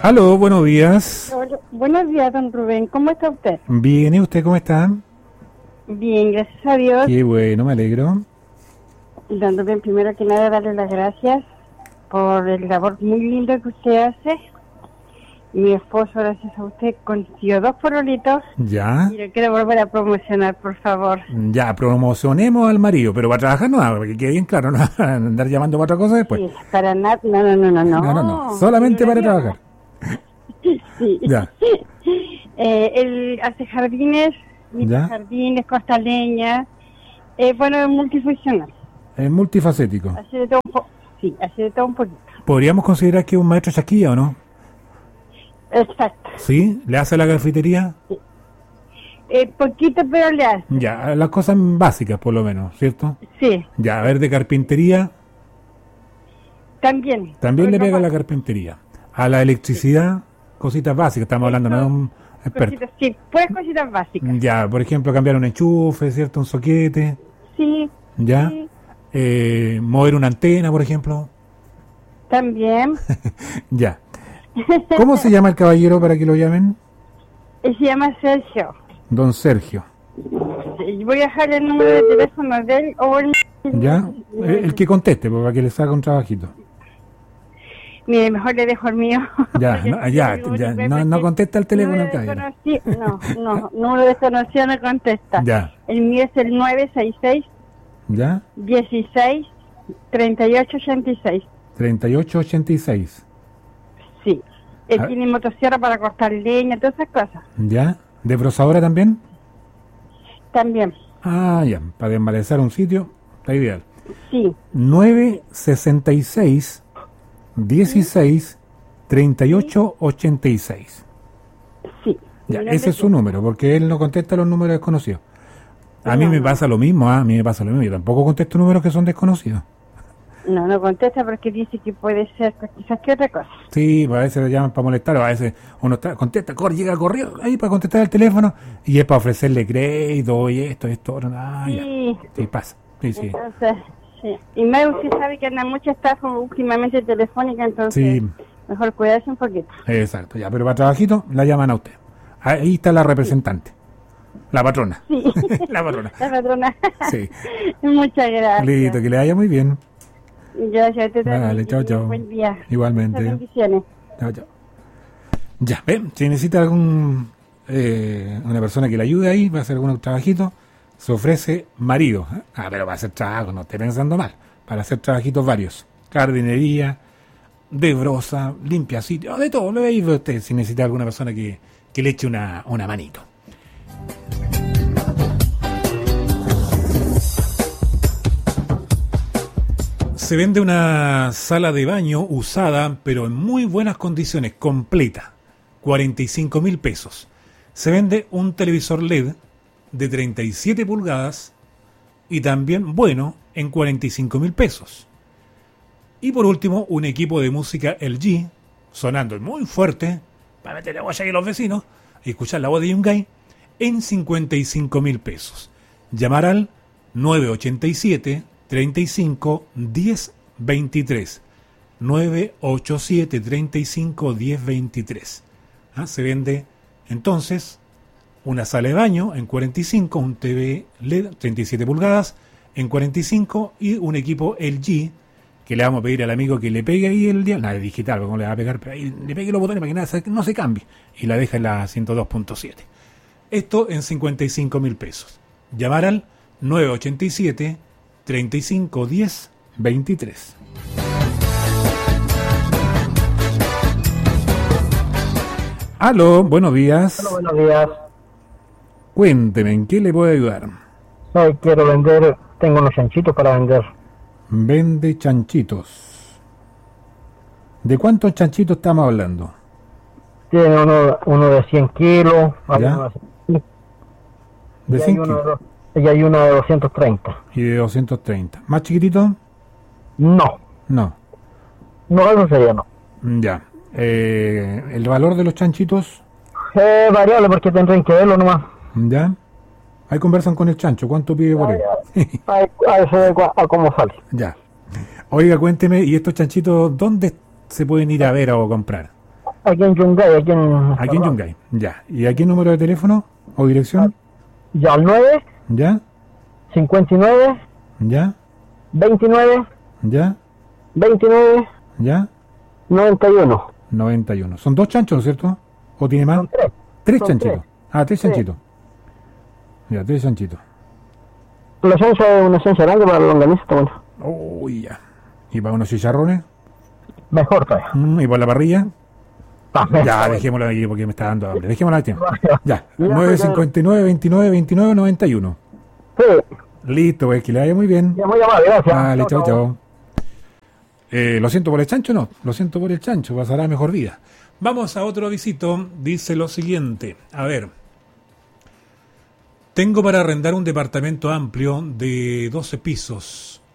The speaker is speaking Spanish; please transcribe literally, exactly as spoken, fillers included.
Aló, buenos días. Hola, buenos días, don Rubén. ¿Cómo está usted? Bien, ¿y usted cómo está? Bien, gracias a Dios. Qué bueno, me alegro. Don Rubén, primero que nada, darle las gracias por el labor muy lindo que usted hace. Mi esposo, gracias a usted, consiguió dos porolitos. Ya. Y lo quiero volver a promocionar, por favor. Ya, promocionemos al marido, pero para trabajar no, para que quede bien claro, no andar llamando para otra cosa después. Sí, para nada, no, no, no, no, no. No, no, no, solamente para trabajar. Sí. Ya. Eh, él hace jardines, Ya. jardines, costaleña. Eh, bueno, es multifuncional. Es multifacético. Hace de todo un po- sí, hace de todo un poquito. ¿Podríamos considerar que es un maestro chasquilla o no? Exacto. ¿Sí? ¿Le hace la cafetería? Eh, poquito, pero le hace. Ya, las cosas básicas por lo menos, ¿cierto? Sí, Ya, a ver, de carpintería, también. también le Pero pega no- la carpintería. A la electricidad, cositas básicas, estamos hablando, no de un experto. Cositas, sí, puras cositas básicas. Ya, por ejemplo, cambiar un enchufe, ¿cierto? Un soquete, Sí, ya. sí, Eh, mover una antena, por ejemplo. también. Ya. ¿Cómo se llama el caballero para que lo llamen? Él se llama Sergio. Don Sergio. Sí, voy a dejar el número de teléfono de él o el... ¿Ya? El, el que conteste, pues, para que le saque un trabajito. Mire, mejor le dejo el mío. Ya, Porque no, si ya, digo, ya, porque no, no contesta el teléfono al número caballero. desconocido- No, no, número desconocido no contesta. Ya. El mío es el nueve seis seis, ¿Ya? dieciséis, treinta y ocho ochenta y seis. treinta y ocho ochenta y seis. Sí. Él Ah. tiene motosierra para cortar leña, todas esas cosas. ¿Ya? ¿Desbrozadora también? También. Ah, ya. Para desmalezar un sitio, está ideal. Sí. nueve sesenta y seis, dieciséis, treinta y ocho ochenta y seis. Sí. Ya, Mi ese nombre es su número, porque él no contesta los números desconocidos. A mí No, me no. pasa lo mismo, ¿ah? A mí me pasa lo mismo. Yo tampoco contesto números que son desconocidos. No, no contesta porque dice que puede ser pues, quizás que otra cosa. Sí, pues a veces le llaman para molestar, o a veces uno está, contesta, corre, llega corriendo ahí para contestar el teléfono y es para ofrecerle crédito y esto, esto, otro. Ah, ya. Sí. Sí, pasa. Sí, sí. Entonces, sí. Y más usted sabe que anda mucha estafa últimamente telefónica, entonces Sí. mejor cuidarse un poquito. Exacto, ya. Pero para trabajito la llaman a usted. Ahí está la representante. La patrona. Sí. La patrona. La patrona. Sí. Muchas gracias. Listo, que le vaya muy bien. Gracias a usted también. Vale, chao, Que tenga chao. Buen día. Igualmente. Muchas bendiciones. Chao, chao. Ya, ¿ve? Si necesita algún eh, una persona que le ayude ahí, va a hacer algún trabajito, se ofrece marido. ¿eh? Ah, pero va a hacer trabajo, no esté pensando mal. Para hacer trabajitos varios. Jardinería, desbroza, limpia sitio, de todo. Lo ve ahí usted si necesita alguna persona que, que le eche una, una manito. Se vende una sala de baño usada, pero en muy buenas condiciones, completa, cuarenta y cinco mil pesos. Se vende un televisor L E D de treinta y siete pulgadas y también bueno en cuarenta y cinco mil pesos. Y por último, un equipo de música L G, sonando muy fuerte, para meterle guaya ahí a los vecinos y escuchar la voz de Yungay, en cincuenta y cinco mil pesos. Llamar al nueve ochenta y siete, treinta y cinco, diez, veintitrés. nueve ochenta y siete, treinta y cinco, diez, veintitrés. ¿Ah? Se vende entonces una sala de baño en cuarenta y cinco, un T V L E D treinta y siete pulgadas en cuarenta y cinco y un equipo L G que le vamos a pedir al amigo que le pegue ahí el día, nada de digital, como le va a pegar, pero ahí le pegue los botones para que nada se- no se cambie y la deja en la ciento dos punto siete. Esto en cincuenta y cinco mil pesos. Llamar al nueve ochenta y siete, treinta y cinco, diez, veintitrés. Aló, buenos días. Hola, buenos días. Cuénteme, ¿en qué le puedo ayudar? No, quiero vender, tengo unos chanchitos para vender. Vende chanchitos. ¿De cuántos chanchitos estamos hablando? Tiene uno, uno de cien kilos, hay ¿Ya? uno de, De y hay cien uno de kilos dos- y hay uno de doscientos treinta. y de doscientos treinta. ¿Más chiquitito? No, No. no, eso sería no. Ya. Eh, ¿El valor de los chanchitos? Es variable porque tendrán que verlo nomás. ¿Ya? Ahí conversan con el chancho. ¿Cuánto pide por él? A, a eso de cua- a cómo sale. Ya. Oiga, cuénteme, ¿y estos chanchitos dónde se pueden ir a ver o comprar? Aquí en Yungay, aquí en... Aquí en Yungay, ya. ¿Y aquí el número de teléfono o dirección? Ya, al nueve, ¿Ya? cincuenta y nueve, ¿Ya? veintinueve, ¿Ya? veintinueve, ¿Ya? noventa y uno. noventa y uno. Son dos chanchos, ¿no es cierto? ¿O tiene más? Son tres. Tres Son chanchitos. tres. Ah, tres Sí. chanchitos. Ya, tres chanchitos. La chancha es una chancha grande para la longaniza, está bueno. Uy, ya. ¿Y para unos chicharrones? Mejor todavía. Mm, ¿Y para la parrilla? También Ya, está bueno. dejémosla ahí porque me está dando hambre. Dejémosla aquí. Ya, Ya, nueve cincuenta y nueve, veintinueve, veintinueve, noventa y uno. Sí, Listo, pues que le vaya muy bien. ya muy amable, gracias. Vale, chao, chao. Eh, lo siento por el chancho, no. Lo siento por el chancho, pasará mejor vida. Vamos a otro visito. Dice lo siguiente. A ver. Tengo para arrendar un departamento amplio de doce pisos.